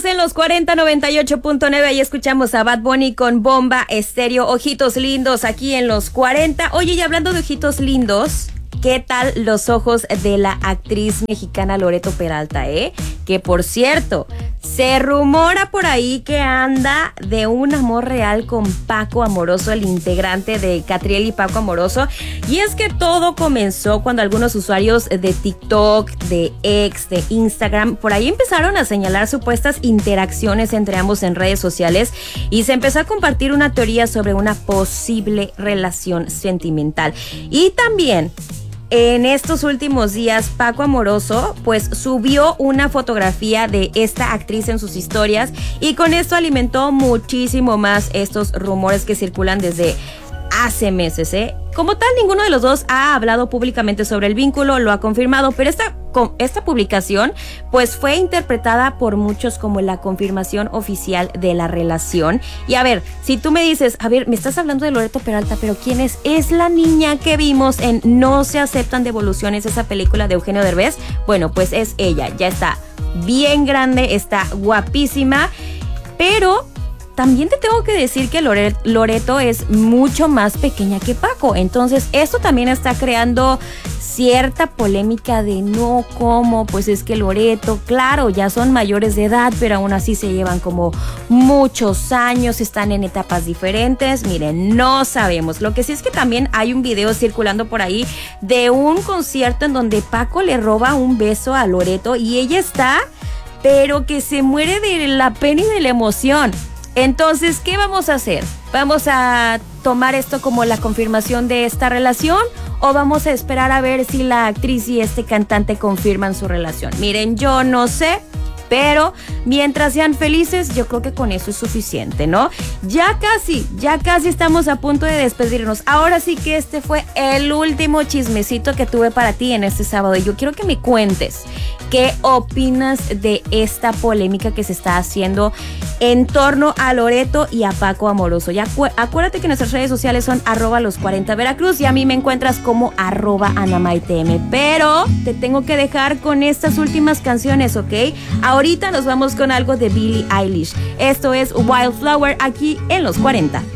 Estamos en los 4098.9 y escuchamos a Bad Bunny con Bomba Estéreo, Ojitos Lindos, aquí en los 40. Oye, y hablando de ojitos lindos, ¿qué tal los ojos de la actriz mexicana Loreto Peralta, Que por cierto, se rumora por ahí que anda de un amor real con Paco Amoroso, el integrante de Catriel y Paco Amoroso. Y es que todo comenzó cuando algunos usuarios de TikTok, de X, de Instagram, por ahí empezaron a señalar supuestas interacciones entre ambos en redes sociales y se empezó a compartir una teoría sobre una posible relación sentimental. Y también en estos últimos días, Paco Amoroso pues subió una fotografía de esta actriz en sus historias y con esto alimentó muchísimo más estos rumores que circulan desde hace meses, Como tal, ninguno de los dos ha hablado públicamente sobre el vínculo, lo ha confirmado, pero esta publicación pues fue interpretada por muchos como la confirmación oficial de la relación. Y a ver, si tú me dices, a ver, me estás hablando de Loreto Peralta, pero ¿quién es? Es la niña que vimos en No se aceptan devoluciones, esa película de Eugenio Derbez. Bueno, pues es ella, ya está bien grande, está guapísima, pero también te tengo que decir que Loreto es mucho más pequeña que Paco. Entonces, esto también está creando cierta polémica de no, ¿cómo? Pues es que Loreto, claro, ya son mayores de edad, pero aún así se llevan como muchos años, están en etapas diferentes. Miren, no sabemos. Lo que sí es que también hay un video circulando por ahí de un concierto en donde Paco le roba un beso a Loreto y ella está, pero que se muere de la pena y de la emoción. Entonces, ¿qué vamos a hacer? ¿Vamos a tomar esto como la confirmación de esta relación o vamos a esperar a ver si la actriz y este cantante confirman su relación? Miren, yo no sé, pero mientras sean felices, yo creo que con eso es suficiente, ¿no? Ya casi estamos a punto de despedirnos. Ahora sí que este fue el último chismecito que tuve para ti en este sábado. Y yo quiero que me cuentes qué opinas de esta polémica que se está haciendo en torno a Loreto y a Paco Amoroso. Ya acuérdate que nuestras redes sociales son @los40 Veracruz y a mí me encuentras como @AnamaitM. Pero te tengo que dejar con estas últimas canciones, ¿ok? Ahorita nos vamos con algo de Billie Eilish. Esto es Wildflower aquí en los 40.